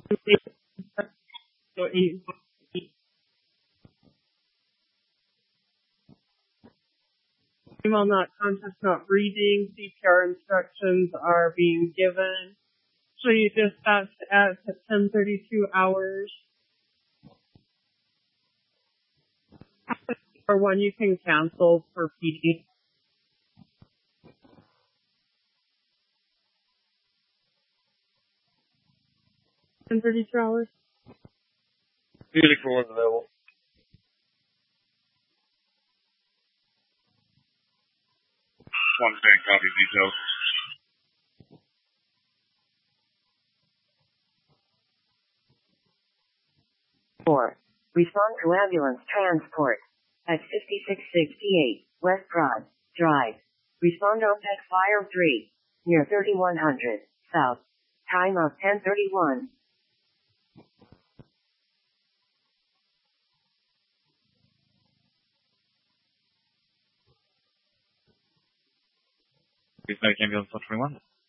So 8 female not conscious, not breathing. CPR instructions are being given. So you dispatched at 10:32 hours. Or one you can cancel for PD. 10:32 hours. Music for one's available. One second, copy details. Respond to ambulance transport at 5668 West Broad Drive. Respond on Tech Fire 3 near 3100 South. Time of 10:31. Ambulance 121.